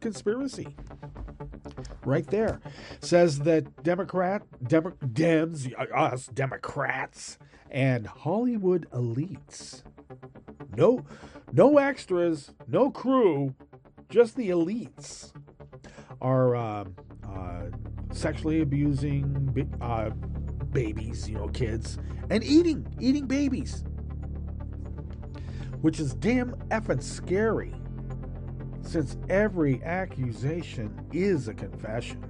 conspiracy. Right there. Says that us Democrats, and Hollywood elites. No extras, no crew, just the elites are sexually abusing babies, kids, and eating babies, which is damn effing scary, since every accusation is a confession.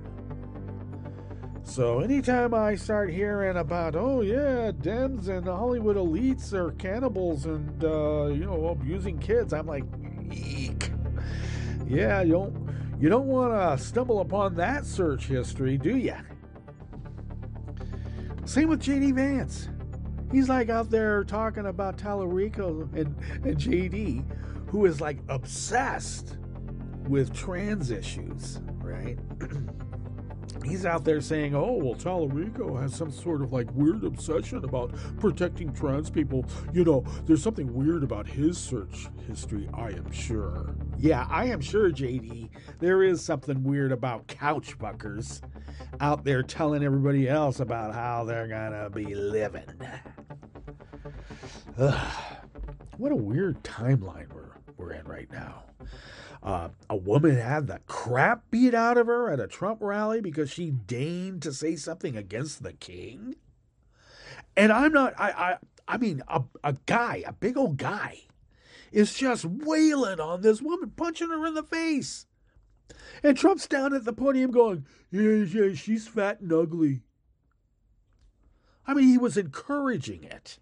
So anytime I start hearing about, oh yeah, Dems and Hollywood elites are cannibals and abusing kids, I'm like, eek. Yeah, you don't want to stumble upon that search history, do you? Same with JD Vance. He's like out there talking about Tallarico and JD, who is like obsessed with trans issues, right? He's out there saying, oh, well, Tallarico has some sort of like weird obsession about protecting trans people. There's something weird about his search history, I am sure. Yeah, I am sure, JD, there is something weird about couch fuckers out there telling everybody else about how they're gonna be living. What a weird timeline we're in right now. A woman had the crap beat out of her at a Trump rally because she deigned to say something against the king. And I'm not, I mean, a guy, a big old guy, is just wailing on this woman, punching her in the face. And Trump's down at the podium going, yeah, she's fat and ugly. I mean, he was encouraging it.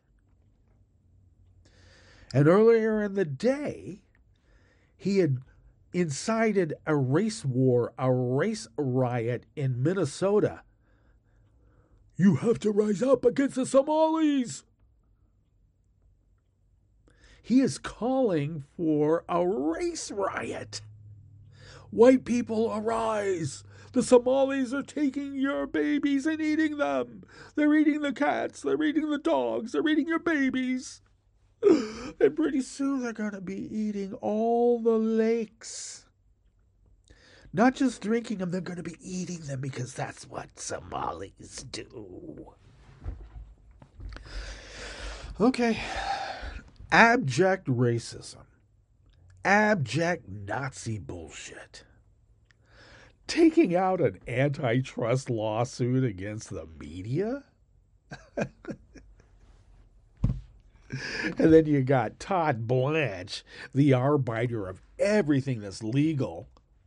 And earlier in the day, he had incited a race war, a race riot in Minnesota. You have to rise up against the Somalis. He is calling for a race riot. White people, arise. The Somalis are taking your babies and eating them. They're eating the cats. They're eating the dogs. They're eating your babies. And pretty soon they're going to be eating all the lakes. Not just drinking them, they're going to be eating them because that's what Somalis do. Okay. Abject racism. Abject Nazi bullshit. Taking out an antitrust lawsuit against the media? And then you got Todd Blanche, the arbiter of everything that's legal.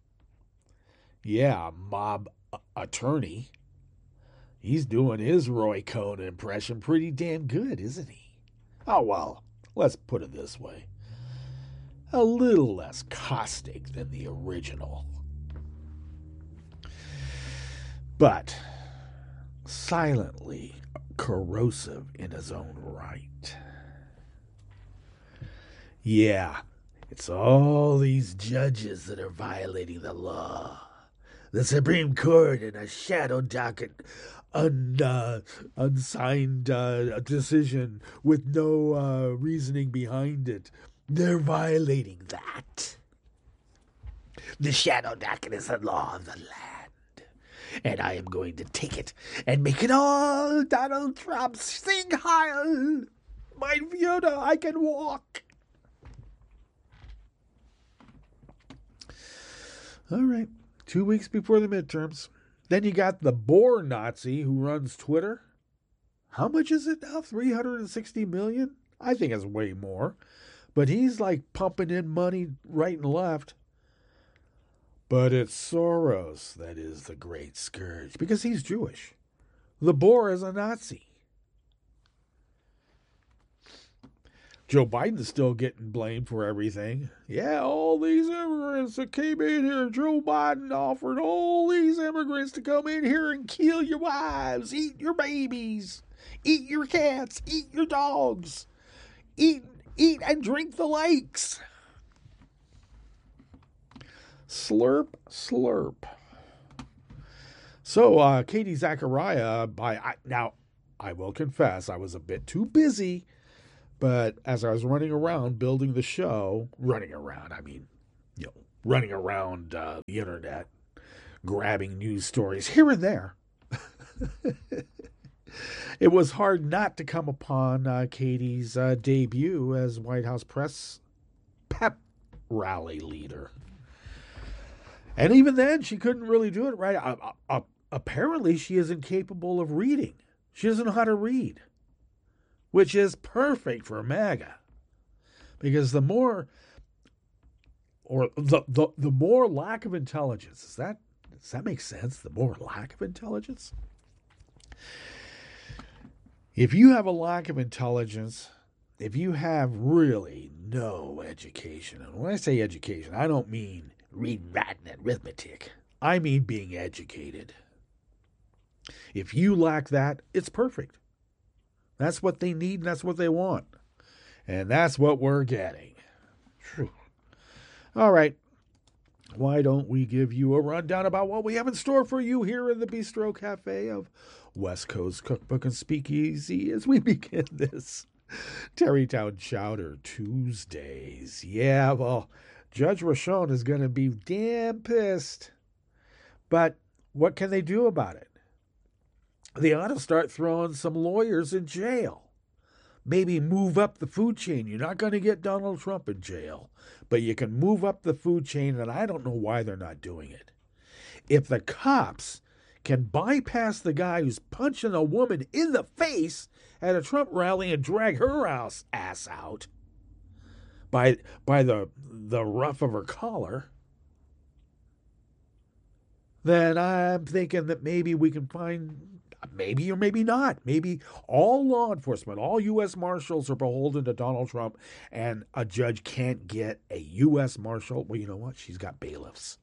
Yeah, mob attorney. He's doing his Roy Cohn impression pretty damn good, isn't he? Oh, well, let's put it this way. A little less caustic than the original. But silently corrosive in his own right. Yeah, it's all these judges that are violating the law. The Supreme Court in a shadow docket, unsigned decision with no reasoning behind it. They're violating that. The shadow docket is the law of the land. And I am going to take it and make it all Donald Trump. Sing Heil! Mein Fiona, I can walk. All right, 2 weeks before the midterms. Then you got the Bohr Nazi who runs Twitter. How much is it now? 360 million? I think it's way more. But he's like pumping in money right and left. But it's Soros that is the great scourge because he's Jewish. The Bohr is a Nazi. Joe Biden's still getting blamed for everything. Yeah, all these immigrants that came in here, Joe Biden offered all these immigrants to come in here and kill your wives, eat your babies, eat your cats, eat your dogs, eat and drink the lakes. Slurp, slurp. So, Katie Zachariah, now, I will confess, I was a bit too busy. But as I was running around building the show, running around the internet, grabbing news stories here and there. It was hard not to come upon Katie's debut as White House press pep rally leader. And even then, she couldn't really do it right. Apparently, she isn't capable of reading. She doesn't know how to read, which is perfect for MAGA. Because the more, or the more lack of intelligence, does that make sense? The more lack of intelligence? If you have a lack of intelligence, if you have really no education, and when I say education, I don't mean reading, writing, and arithmetic. I mean being educated. If you lack that, it's perfect. That's what they need and that's what they want. And that's what we're getting. Whew. All right. Why don't we give you a rundown about what we have in store for you here in the Bistro Cafe of West Coast Cookbook and Speakeasy as we begin this Terrytown Chowder Tuesdays. Yeah, well, Judge Rochon is going to be damn pissed. But what can they do about it? They ought to start throwing some lawyers in jail. Maybe move up the food chain. You're not going to get Donald Trump in jail, but you can move up the food chain, and I don't know why they're not doing it. If the cops can bypass the guy who's punching a woman in the face at a Trump rally and drag her ass out by the ruff of her collar, then I'm thinking that maybe we can find, maybe or maybe not, maybe all law enforcement, all U.S. Marshals are beholden to Donald Trump, and a judge can't get a U.S. Marshal. Well, you know what? She's got bailiffs.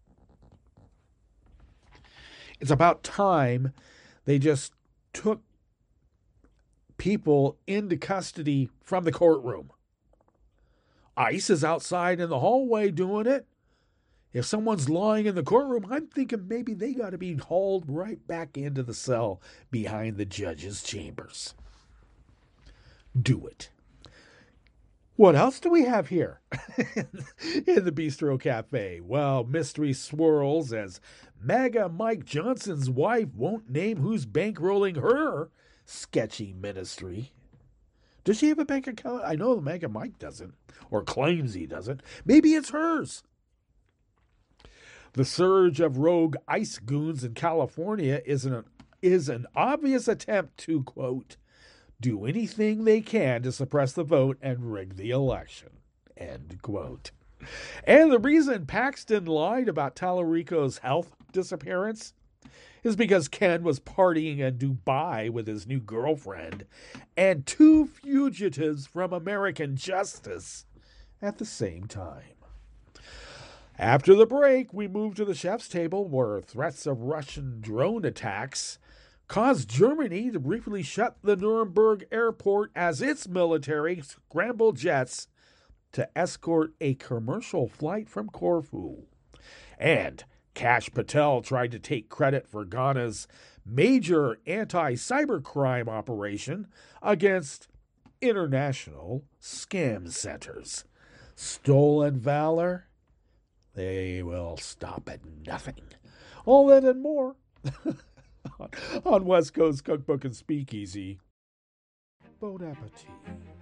It's about time they just took people into custody from the courtroom. ICE is outside in the hallway doing it. If someone's lying in the courtroom, I'm thinking maybe they got to be hauled right back into the cell behind the judge's chambers. Do it. What else do we have here in the Bistro Cafe? Well, mystery swirls as MAGA Mike Johnson's wife won't name who's bankrolling her sketchy ministry. Does she have a bank account? I know the MAGA Mike doesn't, or claims he doesn't. Maybe it's hers. The surge of rogue ICE goons in California is an obvious attempt to, quote, do anything they can to suppress the vote and rig the election, end quote. And the reason Paxton lied about Tallarico's health disappearance is because Ken was partying in Dubai with his new girlfriend and two fugitives from American justice at the same time. After the break, we move to the chef's table where threats of Russian drone attacks caused Germany to briefly shut the Nuremberg airport as its military scrambled jets to escort a commercial flight from Corfu. And Kash Patel tried to take credit for Ghana's major anti-cybercrime operation against international scam centers. Stolen valor? They will stop at nothing. All that and more on West Coast Cookbook and Speakeasy. Bon appetit.